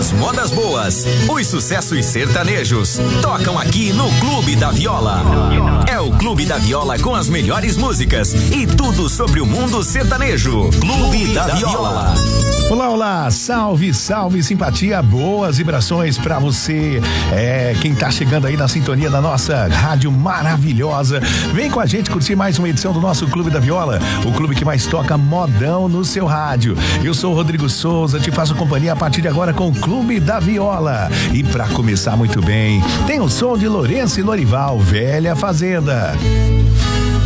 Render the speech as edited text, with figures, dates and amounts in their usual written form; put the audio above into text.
As modas boas, os sucessos sertanejos, tocam aqui no Clube da Viola. É o Clube da Viola com as melhores músicas e tudo sobre o mundo sertanejo. Clube da Viola. Olá, olá, salve, salve, simpatia, boas vibrações pra você. Quem tá chegando aí na sintonia da nossa rádio maravilhosa, vem com a gente curtir mais uma edição do nosso Clube da Viola, o clube que mais toca modão no seu rádio. Eu sou o Rodrigo Souza, te faço companhia a partir de agora com o Clube da Viola. E pra começar muito bem, tem o som de Lourenço e Lorival, Velha Fazenda.